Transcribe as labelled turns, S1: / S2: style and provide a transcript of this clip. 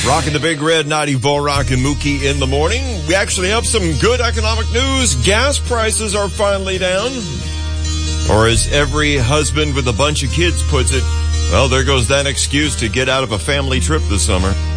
S1: Rocking the Big Red 90 Volrock and Mookie in the morning. We actually have some good economic news. Gas prices are finally down. Or as every husband with a bunch of kids puts it, well, there goes that excuse to get out of a family trip this summer.